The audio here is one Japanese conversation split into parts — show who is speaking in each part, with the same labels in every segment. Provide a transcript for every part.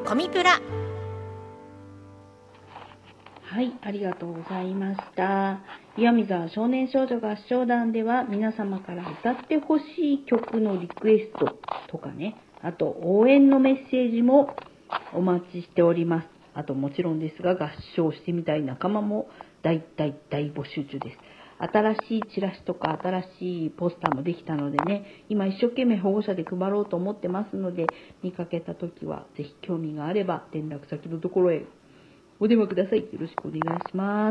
Speaker 1: コミプラ。
Speaker 2: はい、ありがとうございました。岩見沢少年少女合唱団では皆様から歌ってほしい曲のリクエストとかね、あと応援のメッセージもお待ちしております。あともちろんですが、合唱してみたい仲間も大募集中です。新しいチラシとか新しいポスターもできたのでね、今一生懸命保護者で配ろうと思ってますので、見かけたときはぜひ興味があれば連絡先のところへお電話ください。よろしくお願いします。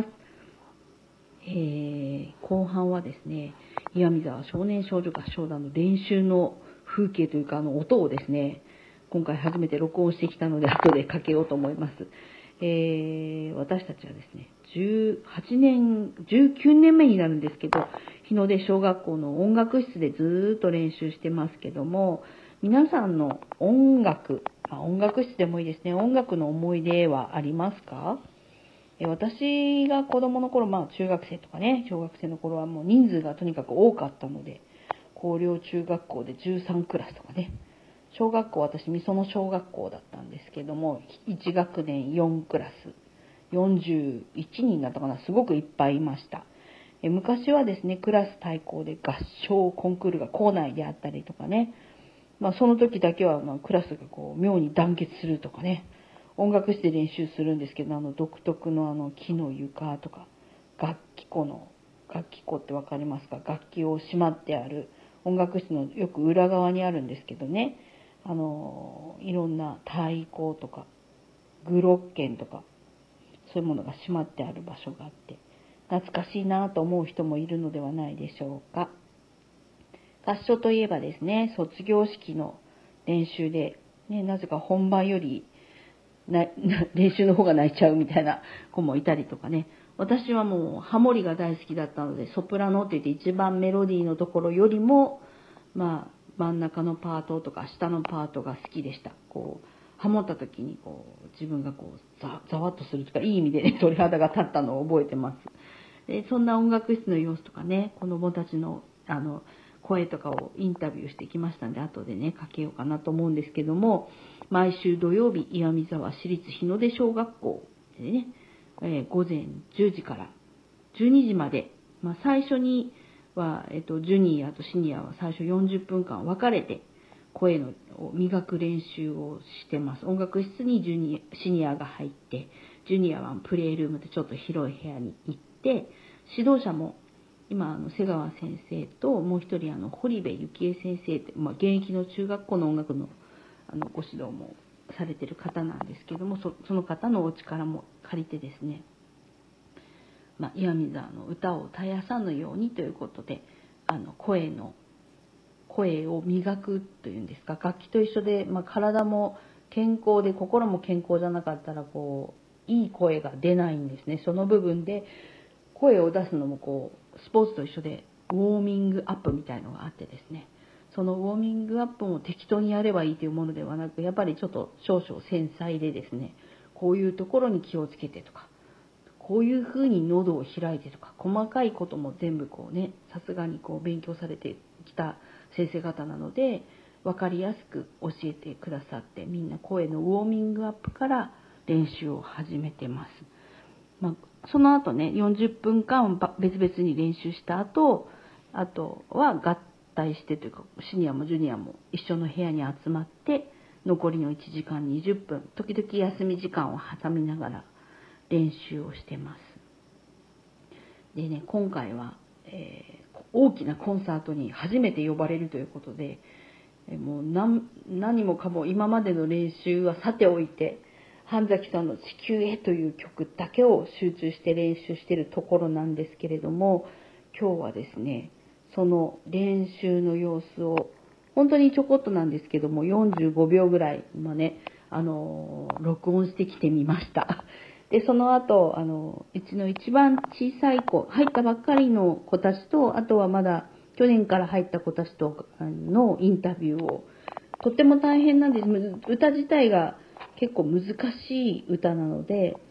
Speaker 2: 後半はですね、岩見沢少年少女合唱団の練習の風景というか音をですね、今回初めて録音してきたので後でかけようと思います。私たちはですね、19年目になるんですけど、日の出小学校の音楽室でずっと練習してますけども、皆さんの音楽室でもいいですね、音楽の思い出はありますか？私が子供の頃、中学生とかね、小学生の頃はもう人数がとにかく多かったので、高陵中学校で13クラスとかね、小学校、私、美園小学校だったんですけども、1学年4クラス、41人だったかな、すごくいっぱいいました。昔はですね、クラス対抗で合唱コンクールが校内であったりとかね、その時だけはクラスが妙に団結するとかね、音楽室で練習するんですけど、独特の木の床とか、楽器庫ってわかりますか？楽器をしまってある音楽室のよく裏側にあるんですけどね、いろんな太鼓とかグロッケンとかそういうものがしまってある場所があって、懐かしいなと思う人もいるのではないでしょうか。合唱といえばですね、卒業式の練習で、ね、なぜか本番より練習の方が泣いちゃうみたいな子もいたりとかね。私はもうハモリが大好きだったので、ソプラノって言って一番メロディーのところよりも、真ん中のパートとか下のパートが好きでした。ハモった時に自分がざわっとするとか、いい意味でね、鳥肌が立ったのを覚えてます。で、そんな音楽室の様子とかね、子供たちの声とかをインタビューしてきましたんで、後でね、かけようかなと思うんですけども、毎週土曜日、岩見沢市立日の出小学校でね、午前10時から12時まで、最初には、ジュニアとシニアは最初40分間分かれて、声を磨く練習をしてます。音楽室にシニアが入って、ジュニアはプレイルームでちょっと広い部屋に行って、指導者も今瀬川先生ともう一人堀部幸恵先生って、現役の中学校の音楽のご指導もされてる方なんですけども、その方のお力も借りてですね、岩見沢の歌を絶やさぬようにということで、声を磨くというんですか、楽器と一緒で、体も健康で心も健康じゃなかったらいい声が出ないんですね。その部分で声を出すのもスポーツと一緒でウォーミングアップみたいのがあってですね、そのウォーミングアップも適当にやればいいというものではなく、やっぱりちょっと少々繊細でですね、こういうところに気をつけてとか、こういうふうに喉を開いてとか、細かいことも全部さすがに勉強されてきた先生方なので、分かりやすく教えてくださって、みんな声のウォーミングアップから練習を始めてます。その後ね、40分間別々に練習した後、あとは合体してというか、シニアもジュニアも一緒の部屋に集まって、残りの1時間20分、時々休み時間を挟みながら練習をしてます。でね、今回は、大きなコンサートに初めて呼ばれるということで、もう何もかも今までの練習はさておいて、半崎さんの地球へという曲だけを集中して練習しているところなんですけれども、今日はですね、その練習の様子を本当にちょこっとなんですけども、45秒ぐらい録音してきてみました。で、その後、うちの一番小さい子、入ったばっかりの子たちと、あとはまだ去年から入った子たちとのインタビューを、とっても大変なんです。歌自体が結構難しい歌なので、